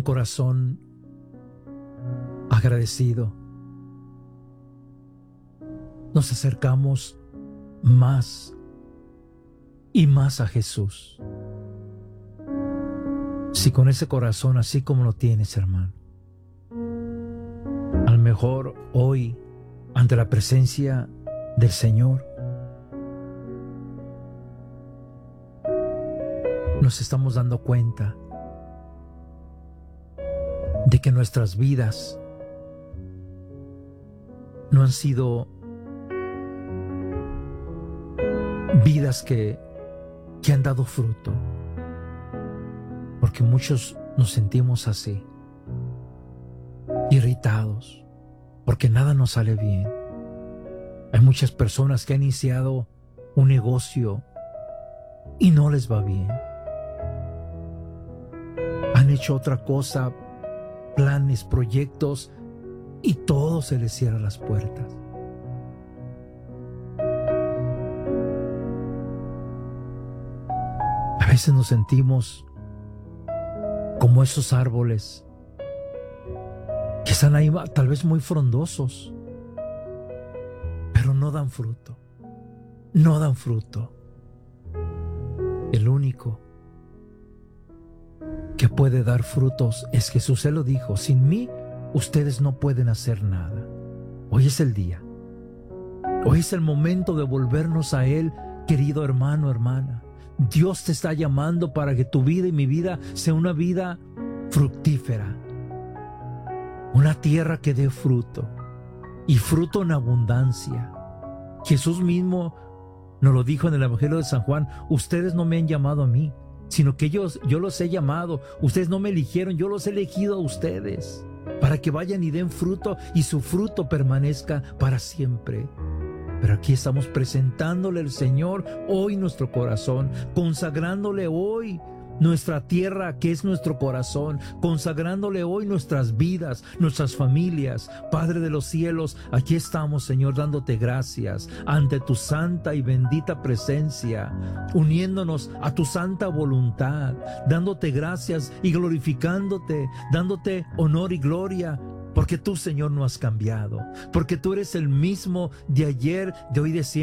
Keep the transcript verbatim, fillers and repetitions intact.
corazón agradecido, nos acercamos más y más a Jesús. Si con ese corazón así como lo tienes, hermano, a lo mejor hoy, ante la presencia del Señor, nos estamos dando cuenta de que nuestras vidas no han sido vidas que, que han dado fruto, porque muchos nos sentimos así, irritados, porque nada nos sale bien. Hay muchas personas que han iniciado un negocio y no les va bien. Han hecho otra cosa, planes, proyectos, y todo se les cierra las puertas. A veces nos sentimos como esos árboles que están ahí tal vez muy frondosos, pero no dan fruto, no dan fruto. El único que puede dar frutos es Jesús. Él lo dijo: sin mí ustedes no pueden hacer nada. Hoy es el día, hoy es el momento de volvernos a Él, querido hermano, hermana. Dios te está llamando para que tu vida y mi vida sea una vida fructífera, una tierra que dé fruto, y fruto en abundancia. Jesús mismo nos lo dijo en el Evangelio de San Juan: ustedes no me han llamado a mí, sino que yo, yo los he llamado. Ustedes no me eligieron, yo los he elegido a ustedes, para que vayan y den fruto, y su fruto permanezca para siempre. Pero aquí estamos presentándole al Señor hoy nuestro corazón, consagrándole hoy nuestra tierra, que es nuestro corazón, consagrándole hoy nuestras vidas, nuestras familias. Padre de los cielos, aquí estamos, Señor, dándote gracias ante tu santa y bendita presencia, uniéndonos a tu santa voluntad, dándote gracias y glorificándote, dándote honor y gloria, porque tú, Señor, no has cambiado, porque tú eres el mismo de ayer, de hoy, de siempre.